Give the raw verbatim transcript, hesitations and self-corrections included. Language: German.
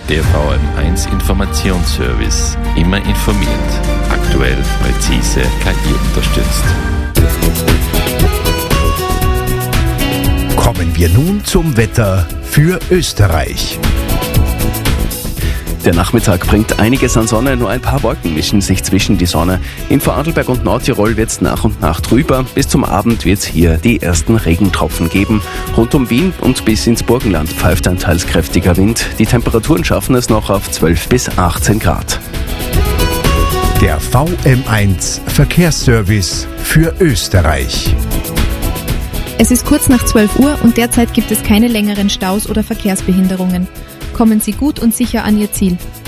Der V M eins Informationsservice. Immer informiert. Aktuell, präzise, K I unterstützt. Kommen wir nun zum Wetter für Österreich. Der Nachmittag bringt einiges an Sonne, nur ein paar Wolken mischen sich zwischen die Sonne. In Vorarlberg und Nordtirol wird es nach und nach trüber. Bis zum Abend wird es hier die ersten Regentropfen geben. Rund um Wien und bis ins Burgenland pfeift ein teils kräftiger Wind. Die Temperaturen schaffen es noch auf zwölf bis achtzehn Grad. Der V M eins Verkehrsservice für Österreich. Es ist kurz nach zwölf Uhr und derzeit gibt es keine längeren Staus oder Verkehrsbehinderungen. Kommen Sie gut und sicher an Ihr Ziel.